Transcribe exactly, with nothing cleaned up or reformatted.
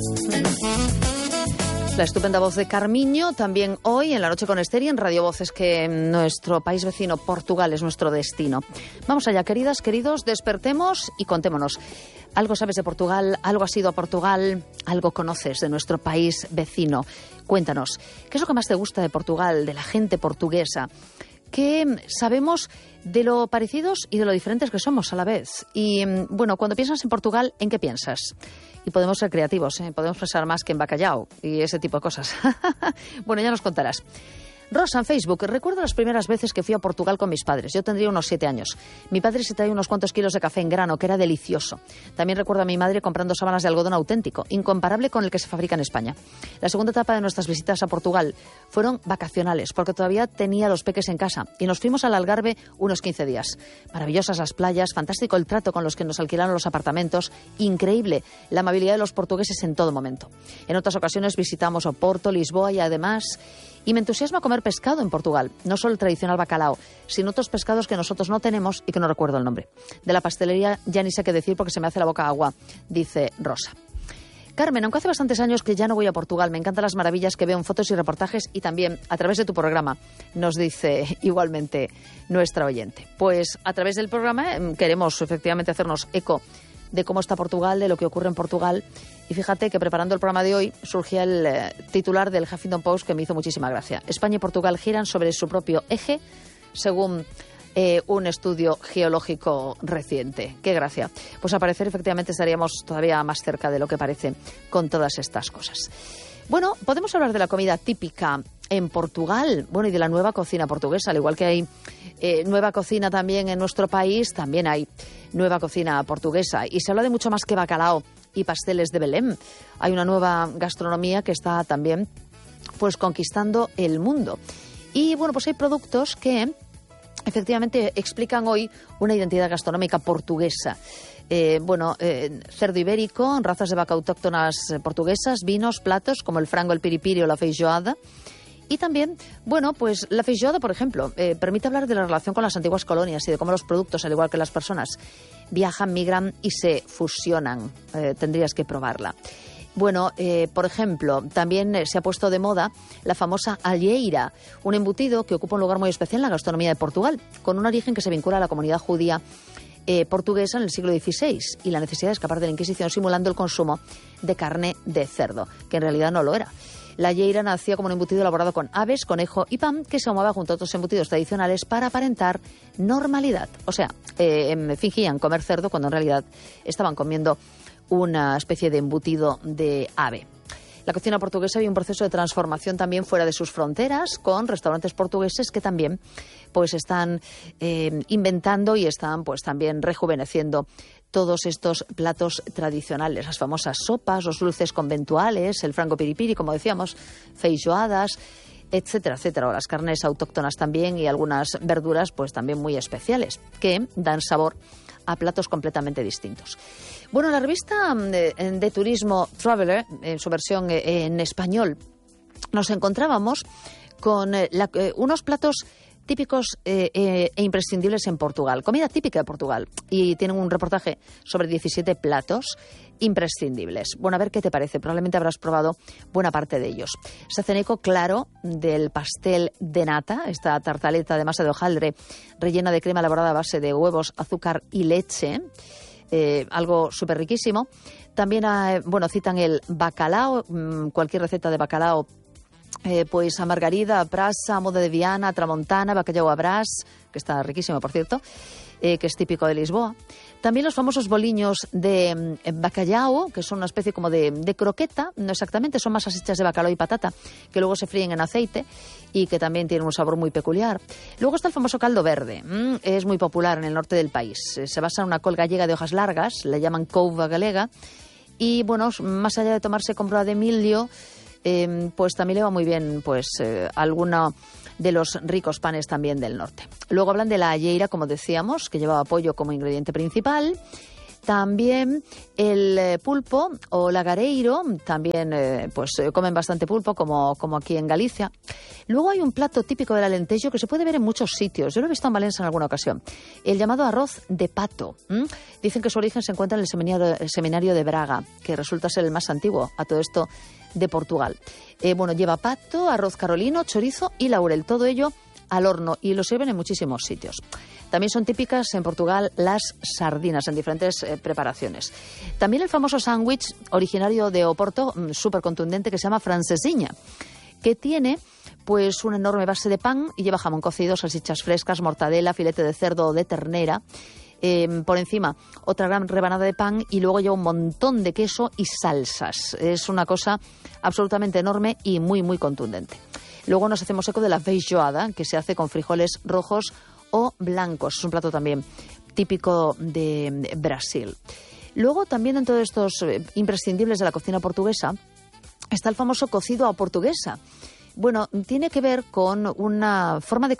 La estupenda voz de Carmiño, también hoy en La Noche con Esther y en Radio Voces, que nuestro país vecino, Portugal, es nuestro destino. Vamos allá, queridas, queridos, despertemos y contémonos. ¿Algo sabes de Portugal? ¿Algo has ido a Portugal? ¿Algo conoces de nuestro país vecino? Cuéntanos, ¿qué es lo que más te gusta de Portugal, de la gente portuguesa? ¿Qué sabemos de lo parecidos y de lo diferentes que somos a la vez? Y, bueno, cuando piensas en Portugal, ¿en qué piensas? Y podemos ser creativos, ¿eh? Podemos pensar más que en bacalao y ese tipo de cosas. Bueno, ya nos contarás. Rosa, en Facebook, recuerdo las primeras veces que fui a Portugal con mis padres. Yo tendría unos siete años. Mi padre se traía unos cuantos kilos de café en grano, que era delicioso. También recuerdo a mi madre comprando sábanas de algodón auténtico, incomparable con el que se fabrica en España. La segunda etapa de nuestras visitas a Portugal fueron vacacionales, porque todavía tenía los peques en casa, y nos fuimos al Algarve unos quince días. Maravillosas las playas, fantástico el trato con los que nos alquilaron los apartamentos, increíble la amabilidad de los portugueses en todo momento. En otras ocasiones visitamos Oporto, Lisboa y además... Y me entusiasma comer pescado en Portugal, no solo el tradicional bacalao, sino otros pescados que nosotros no tenemos y que no recuerdo el nombre. De la pastelería ya ni sé qué decir porque se me hace la boca agua, dice Rosa. Carmen, aunque hace bastantes años que ya no voy a Portugal, me encantan las maravillas que veo en fotos y reportajes y también a través de tu programa, nos dice igualmente nuestra oyente. Pues a través del programa eh, queremos efectivamente hacernos eco de cómo está Portugal, de lo que ocurre en Portugal. Y fíjate que preparando el programa de hoy surgía el eh, titular del Huffington Post que me hizo muchísima gracia. España y Portugal giran sobre su propio eje, según eh, un estudio geológico reciente. ¡Qué gracia! Pues al parecer efectivamente estaríamos todavía más cerca de lo que parece con todas estas cosas. Bueno, podemos hablar de la comida típica en Portugal, bueno, y de la nueva cocina portuguesa, al igual que hay eh, nueva cocina también en nuestro país, también hay nueva cocina portuguesa. Y se habla de mucho más que bacalao y pasteles de Belém. Hay una nueva gastronomía que está también pues conquistando el mundo. Y bueno, pues hay productos que efectivamente explican hoy una identidad gastronómica portuguesa. Eh, bueno, eh, cerdo ibérico, razas de vaca autóctonas portuguesas, vinos, platos como el frango, el piripiri o la feijoada. Y también, bueno, pues la feijoada, por ejemplo, eh, permite hablar de la relación con las antiguas colonias y de cómo los productos, al igual que las personas, viajan, migran y se fusionan. Eh, tendrías que probarla. Bueno, eh, por ejemplo, también eh, se ha puesto de moda la famosa alheira, un embutido que ocupa un lugar muy especial en la gastronomía de Portugal, con un origen que se vincula a la comunidad judía eh, portuguesa en el siglo dieciséis y la necesidad de escapar de la Inquisición simulando el consumo de carne de cerdo, que en realidad no lo era. La lleira nacía como un embutido elaborado con aves, conejo y pan que se ahumaba junto a otros embutidos tradicionales para aparentar normalidad. O sea, eh, fingían comer cerdo cuando en realidad estaban comiendo una especie de embutido de ave. La cocina portuguesa vive un proceso de transformación también fuera de sus fronteras, con restaurantes portugueses que también pues están eh, inventando y están pues también rejuveneciendo todos estos platos tradicionales, las famosas sopas, los dulces conventuales, el frango piripiri, como decíamos, feijoadas, etcétera, etcétera, o las carnes autóctonas también y algunas verduras pues también muy especiales que dan sabor a platos completamente distintos. Bueno, la revista de, de turismo Traveller, en su versión en español, nos encontrábamos con la, unos platos típicos eh, eh, e imprescindibles en Portugal, comida típica de Portugal, y tienen un reportaje sobre diecisiete platos imprescindibles. Bueno, a ver qué te parece, probablemente habrás probado buena parte de ellos. Se hacen eco, claro, del pastel de nata, esta tartaleta de masa de hojaldre rellena de crema elaborada a base de huevos, azúcar y leche, eh, algo súper riquísimo. También, eh, bueno, citan el bacalao, mmm, cualquier receta de bacalao, Eh, pues a margarida, a brasa, a moda de Viana, a tramontana, bacalhau a brás, que está riquísimo, por cierto, eh, que es típico de Lisboa. También los famosos boliños de eh, bacalhau, que son una especie como de, de croqueta, no exactamente, son masas hechas de bacalao y patata, que luego se fríen en aceite y que también tienen un sabor muy peculiar. Luego está el famoso caldo verde, mm, es muy popular en el norte del país. Eh, se basa en una col gallega de hojas largas, le llaman couva galega, y bueno, más allá de tomarse con broa de milio, Eh, pues también le va muy bien pues eh, alguno de los ricos panes también del norte. Luego hablan de la alheira, como decíamos, que llevaba pollo como ingrediente principal. También el eh, pulpo o lagareiro, también eh, pues eh, comen bastante pulpo, como, como aquí en Galicia. Luego hay un plato típico del Alentejo que se puede ver en muchos sitios. Yo lo he visto en Valencia en alguna ocasión. El llamado arroz de pato. ¿Mm? Dicen que su origen se encuentra en el seminario, el seminario de Braga, que resulta ser el más antiguo a todo esto de Portugal. Eh, bueno, lleva pato, arroz carolino, chorizo y laurel. Todo ello al horno y lo sirven en muchísimos sitios. También son típicas en Portugal las sardinas en diferentes eh, preparaciones. También el famoso sándwich originario de Oporto, súper contundente, que se llama francesinha, que tiene pues una enorme base de pan y lleva jamón cocido, salchichas frescas, mortadela, filete de cerdo o de ternera. Eh, por encima otra gran rebanada de pan y luego lleva un montón de queso y salsas. Es una cosa absolutamente enorme y muy, muy contundente. Luego nos hacemos eco de la feijoada, que se hace con frijoles rojos o blancos. Es un plato también típico de Brasil. Luego también en todos estos imprescindibles de la cocina portuguesa está el famoso cocido a portuguesa. Bueno, tiene que ver con una forma de